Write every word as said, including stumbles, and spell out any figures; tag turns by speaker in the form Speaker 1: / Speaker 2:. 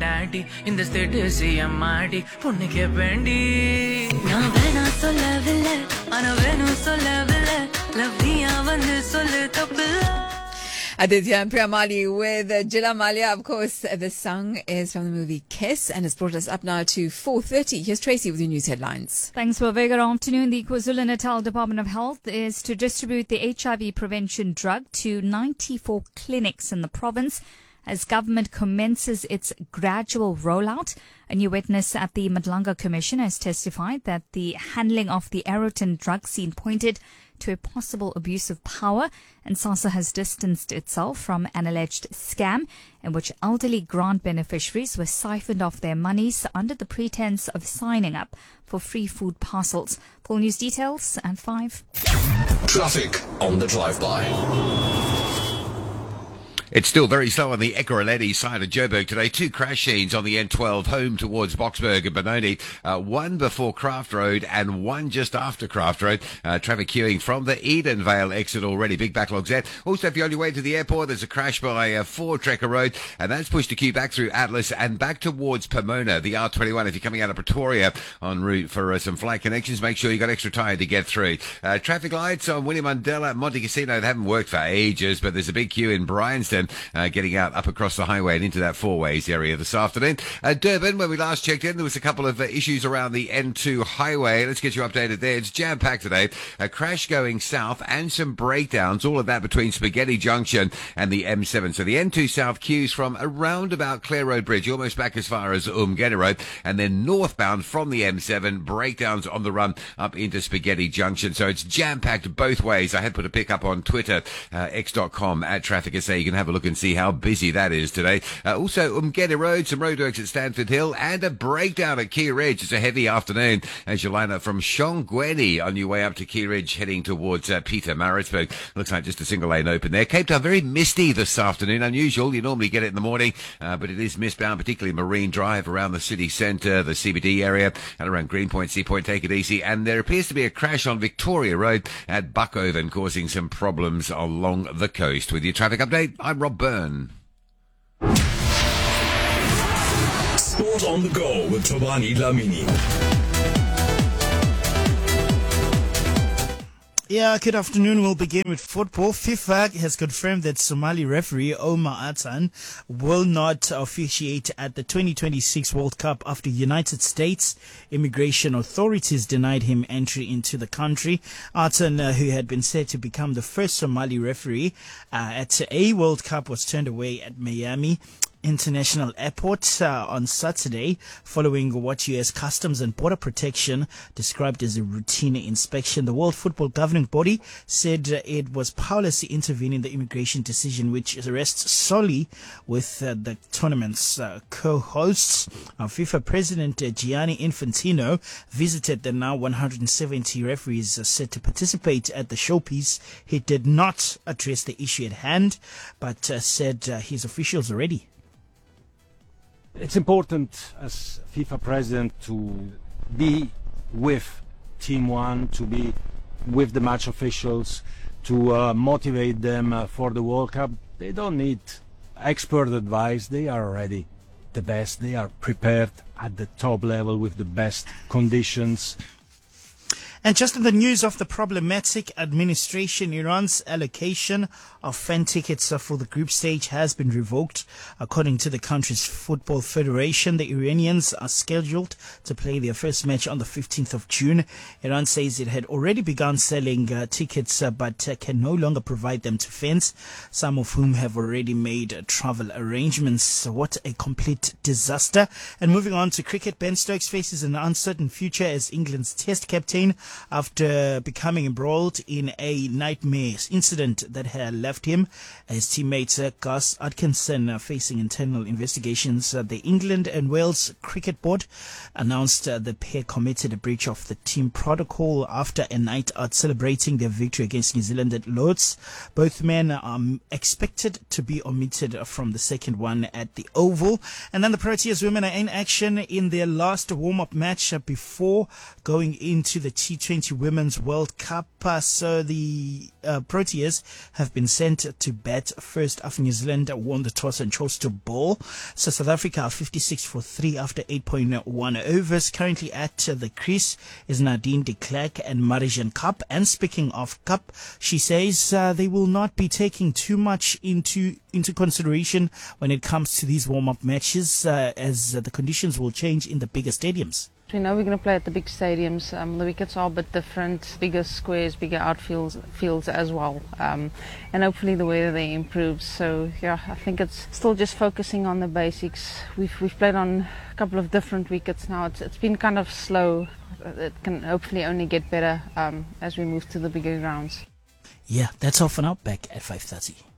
Speaker 1: daddy in the state C M Marty பொண்ணு கேப்பேண்டி நான் வேணா சொல்லவில்லை ஆனா வேணும் சொல்லவில்லை love நீயா வந்து சொல்லு தப்பில்லை.
Speaker 2: Aditya and Priyamali with uh, Jilla Malia. Of course, uh, the song is from the movie Kiss and it's brought us up now to four thirty. Here's Tracy with your news headlines.
Speaker 3: Thanks for a very good afternoon. The KwaZulu-Natal Department of Health is to distribute the H I V prevention drug to ninety-four clinics in the province as government commences its gradual rollout. A new witness at the Madlanga Commission has testified that the handling of the Aeroton drug scene pointed to a possible abuse of power, and SASSA has distanced itself from an alleged scam in which elderly grant beneficiaries were siphoned off their monies under the pretense of signing up for free food parcels. Full news details at five.
Speaker 4: Traffic on the drive-by.
Speaker 5: It's still very slow on the Ekurhuleni side of Joburg today. Two crash scenes on the N twelve home towards Boksburg and Benoni. Uh, one before Craft Road and one just after Craft Road. Uh, traffic queuing from the Edenvale exit already. Big backlogs there. Also, if you're on your way to the airport, there's a crash by uh, four Trekker Road, and that's pushed the queue back through Atlas and back towards Pomona, the R twenty-one. If you're coming out of Pretoria en route for uh, some flight connections, make sure you got extra time to get through. Uh, traffic lights on William Mandela, Monte Casino, they haven't worked for ages, but there's a big queue in Bryanston. Uh, getting out up across the highway and into that Four Ways area this afternoon. Uh, Durban, when we last checked in, there was a couple of uh, issues around the N two highway. Let's get you updated there. It's jam-packed today. A crash going south and some breakdowns, all of that between Spaghetti Junction and the M seven. So the N two south queues from around about Clare Road Bridge, almost back as far as Umgeni Road, and then northbound from the M seven, breakdowns on the run up into Spaghetti Junction. So it's jam-packed both ways. I had put a pic up on Twitter, uh, x dot com at Traffic S A. You can have a look and see how busy that is today. Uh, also, Umgeni Road, some roadworks at Stanford Hill, and a breakdown at Key Ridge. It's a heavy afternoon as you line up from Shongweni on your way up to Key Ridge, heading towards uh, Peter Maritzburg. Looks like just a single lane open there. Cape Town, very misty this afternoon. Unusual. You normally get it in the morning, uh, but it is mistbound, particularly Marine Drive around the city centre, the C B D area, and around Greenpoint, Sea Point. Take it easy. And there appears to be a crash on Victoria Road at Buckoven, causing some problems along the coast. With your traffic update, I'm Rob Byrne.
Speaker 4: Sport on the go with Tobani Dlamini.
Speaker 6: Yeah, good afternoon. We'll begin with football. FIFA has confirmed that Somali referee Omar Atan will not officiate at the twenty twenty-six World Cup after United States immigration authorities denied him entry into the country. Atan, uh, who had been said to become the first Somali referee uh, at a World Cup, was turned away at Miami International Airport uh, on Saturday following what U S Customs and Border Protection described as a routine inspection. The World Football Governing Body said uh, it was powerless to intervene in the immigration decision, which rests solely with uh, the tournament's uh, co-hosts. Uh, FIFA President uh, Gianni Infantino visited the now one hundred seventy referees uh, set to participate at the showpiece. He did not address the issue at hand, but uh, said uh, his officials are ready.
Speaker 7: It's important as FIFA president to be with Team One, to be with the match officials, to uh, motivate them uh, for the World Cup. They don't need expert advice. They are already the best. They are prepared at the top level with the best conditions.
Speaker 6: And just in the news of the problematic administration, Iran's allocation of fan tickets for the group stage has been revoked. According to the country's football federation, the Iranians are scheduled to play their first match on the fifteenth of June. Iran says it had already begun selling uh, tickets, uh, but uh, can no longer provide them to fans, some of whom have already made uh, travel arrangements. So what a complete disaster. And moving on to cricket, Ben Stokes faces an uncertain future as England's test captain after becoming embroiled in a nightmare incident that had left him. His teammates uh, Gus Atkinson are facing internal investigations. Uh, the England and Wales Cricket Board announced uh, the pair committed a breach of the team protocol after a night out celebrating their victory against New Zealand at Lord's. Both men are expected to be omitted from the second one at the Oval. And then the Proteas women are in action in their last warm-up match before going into the T twenty Women's World Cup. Uh, so the uh, Proteas have been sent to bat first after New Zealand won the toss and chose to bowl. So South Africa are fifty-six for three after eight point one overs. Currently at uh, the crease is Nadine de Klerk and Marijan Kapp. And speaking of Kapp, she says uh, they will not be taking too much into into consideration when it comes to these warm-up matches, uh, as uh, the conditions will change in the bigger stadiums.
Speaker 8: We know we're going to play at the big stadiums. Um, the wickets are a bit different, bigger squares, bigger outfields fields as well. Um, and hopefully the weather there improves. So yeah, I think it's still just focusing on the basics. We've we've played on a couple of different wickets now. It's it's been kind of slow. It can hopefully only get better um, as we move to the bigger grounds.
Speaker 6: Yeah, that's all for now. Back at five thirty.